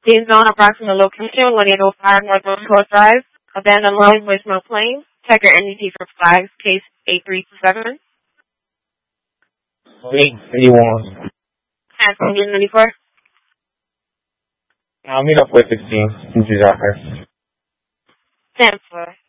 Please know approximate location 1805 Northwest Coast Drive, abandoned line, voicemail plane. Checker NDT for flags, case 8327. Wait, 31. Hanson, 94. I'll meet up with 16 since he's out there. 10 4.